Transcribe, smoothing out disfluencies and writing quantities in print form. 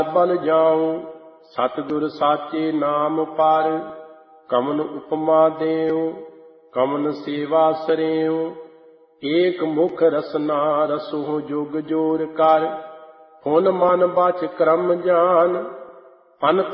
ਬਲ ਜਾਉ ਸਤਿਗੁਰ ਸਾਚੇ ਨਾਮ ਪਰ, ਕਮਨ ਉਪਮਾ ਦੇਉ ਕਮਨ ਸੇਵਾ ਸਰੇਉ। ਏਕ ਮੁਖ ਰਸਨਾ ਰਸੋ ਜੁਗ ਜੋਰ ਕਰ, ਹੁਨ ਮਨ ਬਚ ਕਰਮ ਜਾਨ।